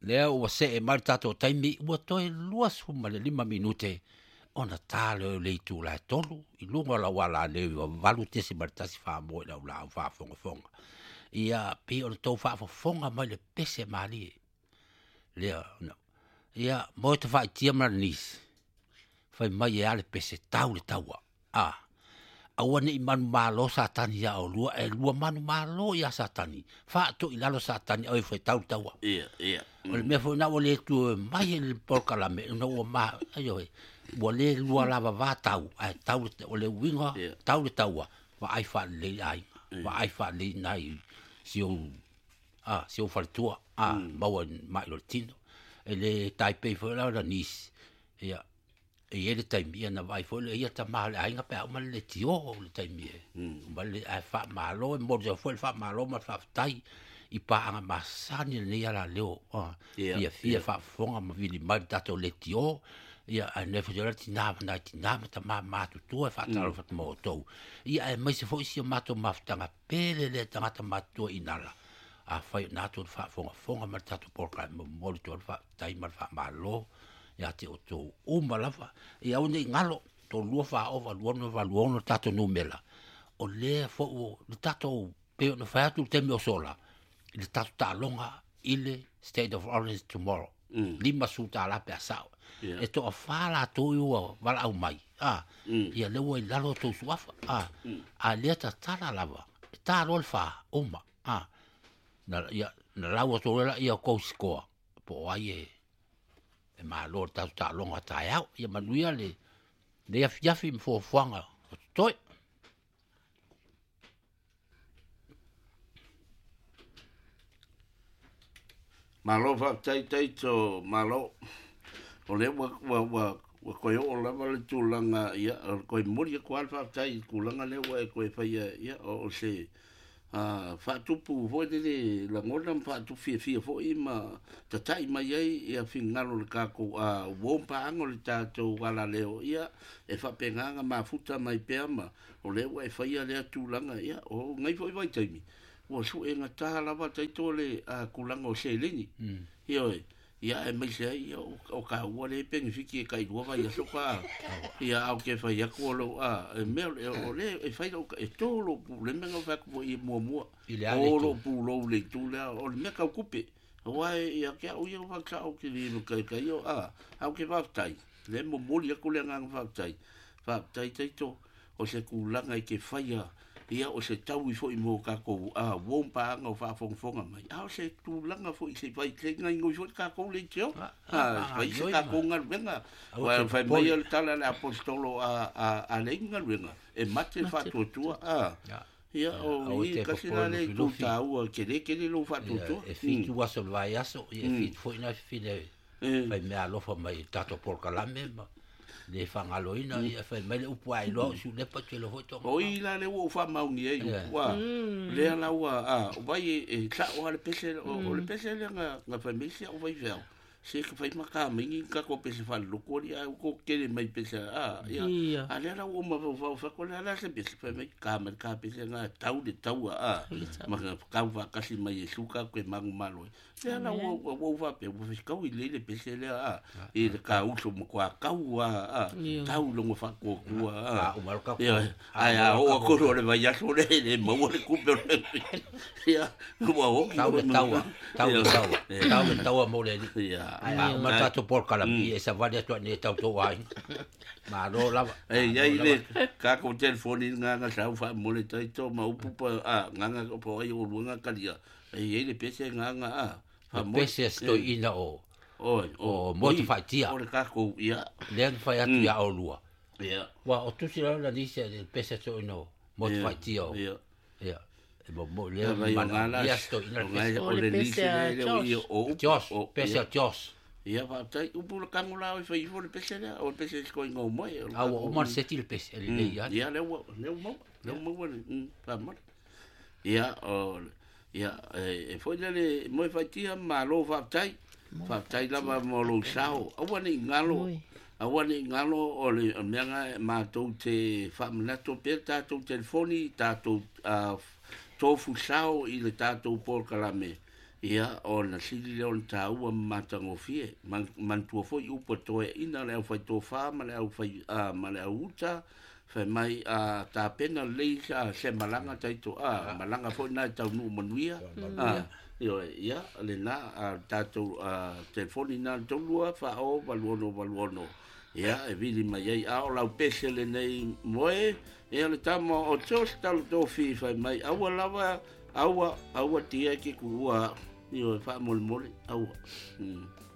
lea ua se e mari tatou taimi ua toe luasu ma le 5 minute ona tāle le itu la tolu i lunga la wala le valu tesi mari tasi whaamo i lau lau whaafonga. Ia pe ona tau whaafonga mai le pese mali lea no. Ia mo te whaitia mara nis whai mai e ale pese tau le taua aua ne i manu malo satani ya o lua e lua manu malo ya satani fa to i lalo satani o foi tau taua o le me foi na o le tu mai el porca la me no o ma ayo o le lua lava va tau ai tau o le winga tau le taua va ai fa le ai va ai fa le nai si o fa tua mau mai lo tino e le taipei foi la nis ia e ele taimia na vai foi le ia ta mal ainga pe uma le tio le taimia ma le ai fa malo e mo jo foi fa malo ma fa tai i pa anga masani le ia la leo ia fia fa fonga ma vili mal dato le tio ia a ne fa tina ta ma tu tu fa ta fa mo to ia e mai se foi si ma to ma tanga pele le tanga ta ma to inala a fa na to fa fonga ma tato porca mo to fa tai ma fa malo ya te o tō umalawa e au nei ngalo tō lua wha o valuono tato numela o lea fo o le tato peo na whaatu te meo sola le tato ta longa ile State of Orange tomorrow lima su ta la pe asao e to a whala tō iua wala au mai ia lewa i lalo tō suafa a lea ta tala lava e tā rol wha oma na laua tō rela ia kousikoa po ai e ma lo ta longa ta ya ia manuia le afiafi mfo fuanga toi malo fa tai to malo o le wa ko yo la va le tulanga ia ko muri ko alfa tai kulanga le wa ko fa ia o se fa tupu vo de la ngona fa tu fi fo i ma ta tai mai ai e fingalo le kako wo pa ango le tato wala leo ia e fa penganga ma futa mai perma o le wa fa ia le tulanga ia o ngai foi vai taimi o su e ngata la va tai tole kulanga o se leni ia e mai se ia o ka wo le peng fiki kai wo vai so ka ia au ke fa ia ko lo e me o le e fa e tolo le menga fa ko i mo o lo pu lo le tu le o le me ka kupe wai ia ke o ia va ka o ke li ka yo au ke va tai le mo mo ia ko le ngang va tai to o se kulanga ke fa ia o se tau i foi mo ka ko wo pa nga fa fonga mai se tu langa foi se vai ke ngai ngo jot ka ko le tio vai se ka ko ngal venga wa fa mai el tala la apostolo a le ngal venga e mate fa tu ia o i ka sina le tu tau ke le lo fa tu e fi tu wa so vai aso e fi foi na fi le fa me alo fa mai tato por kala mema le fangaloina ia fa mai le upuai lo su le pa lo hoto o ila le wo fa mauni e wa le la wa o vai e sa o le pese o le pese le nga família o vai ver se que fai maka mingi ka ko pese fa lo ko ia ko ke mai pese ia ale la o ma fa ko la se pese fa mai ka pese nga tau de tau ma ka va kasi mai suka ko mangu malo le la o va pe o fiska o le pese le e ka u so mo ka tau lo mo fa ko o mal ka o ko le vai ya so le mo le ku pe ia o tau mo le ma tato por kala e sa vale to ne tau to ai ma ro la ia ile ka ko telefoni nga sa fa mo le tai to ma upu pa nga po ai o lunga kalia ile pese nga fa mo pese sto ina o mo te fatia o le ka ko ia le fa ya tu ya o lua ia wa o tu sila la dice el pese sto ino mo te fatia ia mo le ia sto ina o le dice o pese Dios ia va tai upu le kamula o foi for pese o pese ko ngo mo o mar setil pese le ia le mo pa mo ia e foi le mo fatia malo va tai lava mo lo sao awani ngalo o le menga ma to te famna to per to telefoni to fu sao i le tato por kalame ia o na sili le on taua matangofie man tua foi upa toe ina le au fai tofa ma le au fai ma le au uta fai mai ta pena le se malanga taito malanga foi na tau nu manuia io ia le na tato telefoni na tolua fa o valuono ia e vili mai ai o lau pese le nei moe ia le tamo o tos talo tofi fai mai aua lava aua tia ki kua io fa mol aua